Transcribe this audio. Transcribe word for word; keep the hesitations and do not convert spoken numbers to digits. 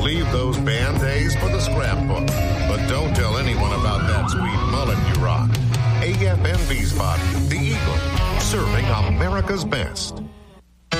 Leave those band days for the scrapbook. But don't tell anyone about that sweet mullet you rock. A F M Wiesbaden, the Eagle, serving America's best.